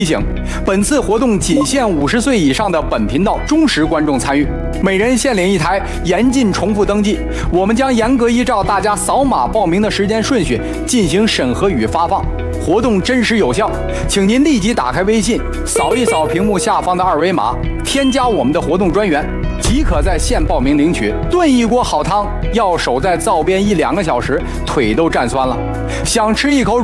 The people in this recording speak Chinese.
提醒：本次活动仅限50岁以上的本频道忠实观众参与，每人限领1台，严禁重复登记。我们将严格依照大家扫码报名的时间顺序进行审核与发放，活动真实有效。请您立即打开微信，扫一扫屏幕下方的2维码，添加我们的活动专员，即可在线报名领取。炖一锅好汤，要守在灶边1-2个小时，腿都站酸了。想吃一口